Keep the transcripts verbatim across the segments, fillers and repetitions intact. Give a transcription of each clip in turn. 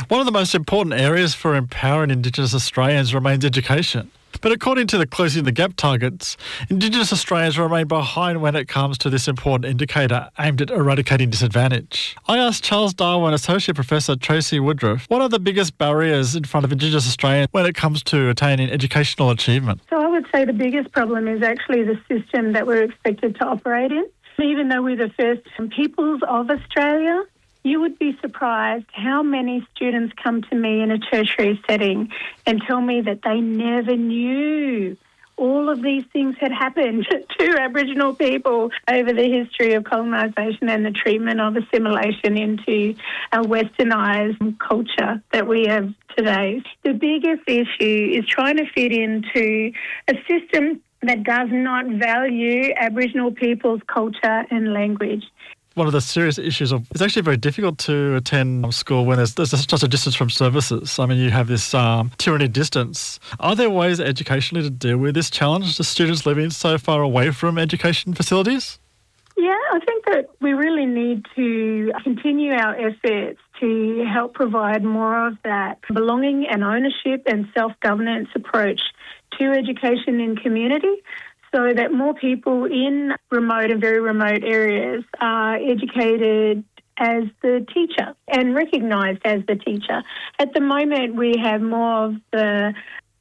One of the most important areas for empowering Indigenous Australians remains education. But according to the Closing the Gap targets, Indigenous Australians remain behind when it comes to this important indicator aimed at eradicating disadvantage. I asked Charles Darwin Associate Professor Tracy Woodruff, what are the biggest barriers in front of Indigenous Australians when it comes to attaining educational achievement? So I would say the biggest problem is actually the system that we're expected to operate in. Even though we're the first peoples of Australia, you would be surprised how many students come to me in a tertiary setting and tell me that they never knew all of these things had happened to Aboriginal people over the history of colonisation and the treatment of assimilation into our westernised culture that we have today. The biggest issue is trying to fit into a system that does not value Aboriginal people's culture and language. One of the serious issues of it's actually very difficult to attend school when there's, there's such a distance from services. I mean, you have this um, tyranny distance. Are there ways educationally to deal with this challenge to students living so far away from education facilities? Yeah, I think that we really need to continue our efforts to help provide more of that belonging and ownership and self-governance approach to education in community, so that more people in remote and very remote areas are educated as the teacher and recognised as the teacher. At the moment, we have more of the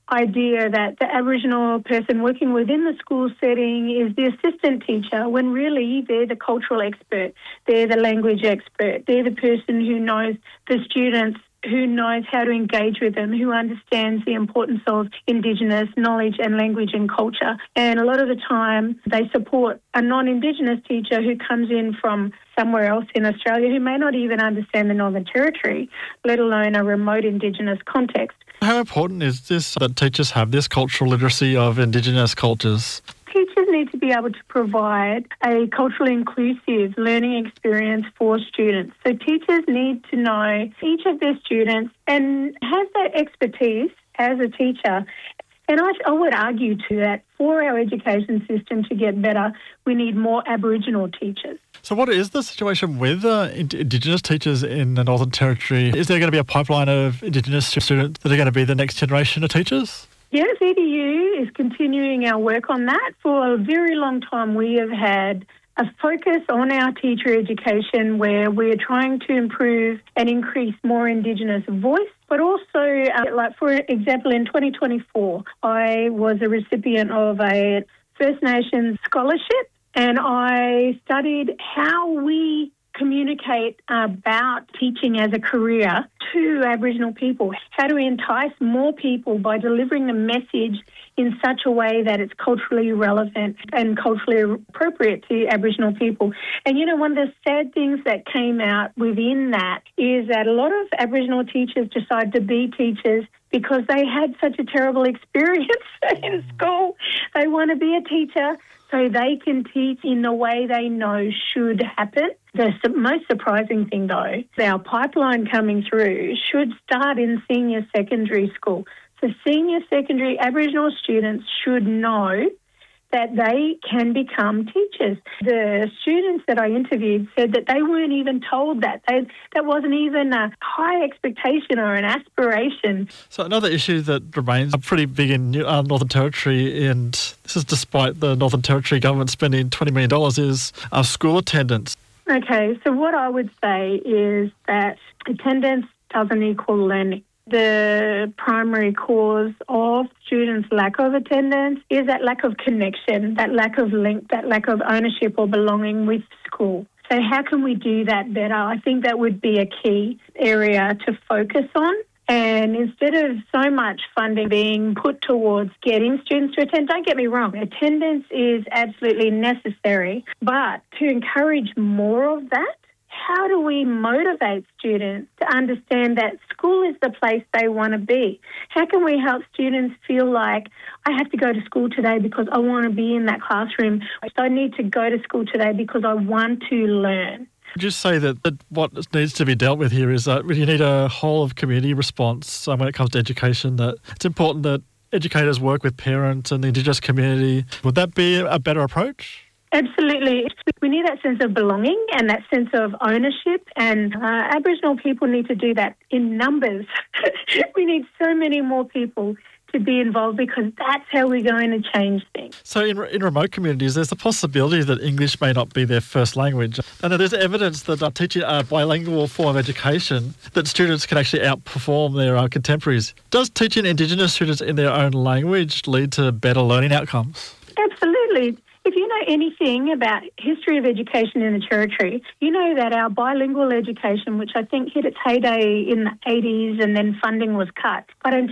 idea that the Aboriginal person working within the school setting is the assistant teacher, when really they're the cultural expert, they're the language expert, they're the person who knows the students, who knows how to engage with them, who understands the importance of Indigenous knowledge and language and culture. And a lot of the time they support a non-Indigenous teacher who comes in from somewhere else in Australia who may not even understand the Northern Territory, let alone a remote Indigenous context. How important is this that teachers have this cultural literacy of Indigenous cultures? Teachers need to be able to provide a culturally inclusive learning experience for students. So teachers need to know each of their students and have that expertise as a teacher. And I, I would argue to that for our education system to get better, we need more Aboriginal teachers. So what is the situation with uh, Indigenous teachers in the Northern Territory? Is there going to be a pipeline of Indigenous students that are going to be the next generation of teachers? Yes, E D U is continuing our work on that. For a very long time, we have had a focus on our teacher education where we're trying to improve and increase more Indigenous voice, but also, uh, like for example, in twenty twenty-four, I was a recipient of a First Nations scholarship, and I studied how we communicate about teaching as a career to Aboriginal people. How do we entice more people by delivering the message in such a way that it's culturally relevant and culturally appropriate to Aboriginal people? And, you know, one of the sad things that came out within that is that a lot of Aboriginal teachers decide to be teachers because they had such a terrible experience in school. They want to be a teacher so they can teach in the way they know should happen. The most surprising thing, though, our pipeline coming through should start in senior secondary school. So senior secondary Aboriginal students should know that they can become teachers. The students that I interviewed said that they weren't even told that. They, that wasn't even a high expectation or an aspiration. So another issue that remains pretty big in uh, Northern Territory, and this is despite the Northern Territory government spending twenty million dollars, is uh, school attendance. Okay, so what I would say is that attendance doesn't equal learning. The primary cause of students' lack of attendance is that lack of connection, that lack of link, that lack of ownership or belonging with school. So how can we do that better? I think that would be a key area to focus on. And instead of so much funding being put towards getting students to attend, don't get me wrong, attendance is absolutely necessary. But to encourage more of that, how do we motivate students to understand that school is the place they want to be? How can we help students feel like, I have to go to school today because I want to be in that classroom. So I need to go to school today because I want to learn. Would you say that, that what needs to be dealt with here is that you need a whole of community response um, when it comes to education, that it's important that educators work with parents and the Indigenous community? Would that be a better approach? Absolutely. We need that sense of belonging and that sense of ownership, and uh, Aboriginal people need to do that in numbers. We need so many more people to be involved because that's how we're going to change things. So in, in remote communities, there's the possibility that English may not be their first language. And there's evidence that uh, teaching a bilingual form of education, that students can actually outperform their uh, contemporaries. Does teaching Indigenous students in their own language lead to better learning outcomes? Absolutely. If you know anything about history of education in the Territory, you know that our bilingual education, which I think hit its heyday in the eighties and then funding was cut, but